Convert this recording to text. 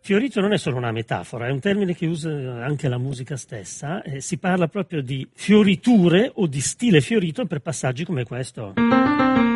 Fiorito non è solo una metafora, è un termine che usa anche la musica stessa, si parla proprio di fioriture o di stile fiorito per passaggi come questo.